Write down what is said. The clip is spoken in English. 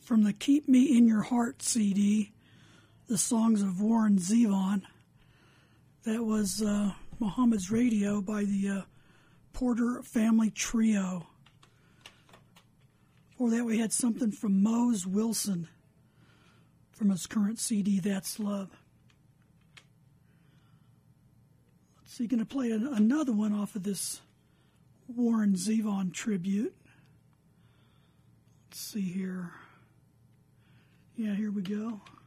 from the Keep Me in Your Heart CD, the songs of Warren Zevon. That was Muhammad's Radio by the Porter Family Trio. Before that, we had something from Mose Wilson from his current CD, That's Love. Let's see, going to play another one off of this Warren Zevon tribute. Let's see here. Yeah, here we go.